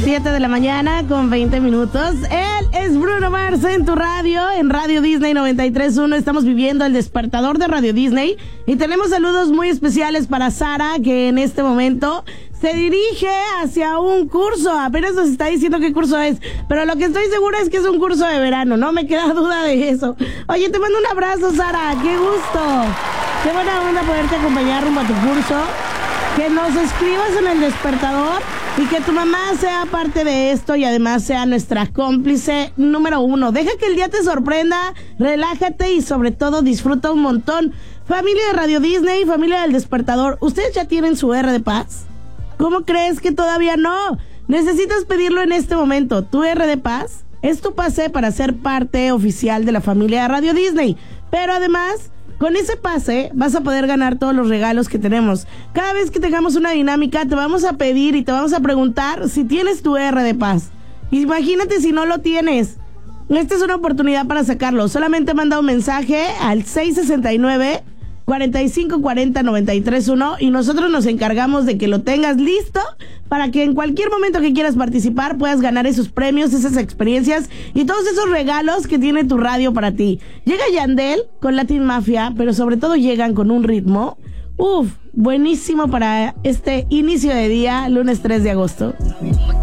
7 de la mañana con 20 minutos. Él es Bruno Mars en tu radio, en Radio Disney 93.1. Estamos viviendo el despertador de Radio Disney y tenemos saludos muy especiales para Sara, que en este momento se dirige hacia un curso. Apenas nos está diciendo qué curso es, pero lo que estoy segura es que es un curso de verano, no me queda duda de eso. Oye, te mando un abrazo, Sara, qué gusto. Qué buena onda poderte acompañar rumbo a tu curso. Que nos escribas en el despertador y que tu mamá sea parte de esto y además sea nuestra cómplice número 1. Deja que el día te sorprenda, relájate y sobre todo disfruta un montón. Familia de Radio Disney, familia del despertador, ¿ustedes ya tienen su R de paz? ¿Cómo crees que todavía no? Necesitas pedirlo en este momento. Tu R de paz es tu pase para ser parte oficial de la familia de Radio Disney. Pero además, con ese pase vas a poder ganar todos los regalos que tenemos. Cada vez que tengamos una dinámica te vamos a pedir y te vamos a preguntar si tienes tu R de paz. Imagínate si no lo tienes. Esta es una oportunidad para sacarlo. Solamente manda un mensaje al 669-4540-931 y nosotros nos encargamos de que lo tengas listo para que en cualquier momento que quieras participar puedas ganar esos premios, esas experiencias y todos esos regalos que tiene tu radio para ti. Llega Yandel con Latin Mafia, pero sobre todo llegan con un ritmo buenísimo para este inicio de día, lunes 3 de agosto.